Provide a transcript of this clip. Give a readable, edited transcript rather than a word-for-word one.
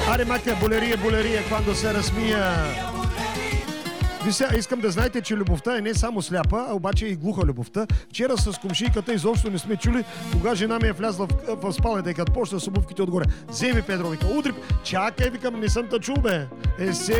Аре, майка, болерия, quando се разсмия. Ви сега искам да знаете, че любовта е не само сляпа, а обаче и глуха любовта. Вчера с комшийката изобщо не сме чули кога жена ми е влязла в спалнята и като почна с обувките отгоре. Вземи, Педро, вика, удри. Чакай, викам, не съм те чул, бе.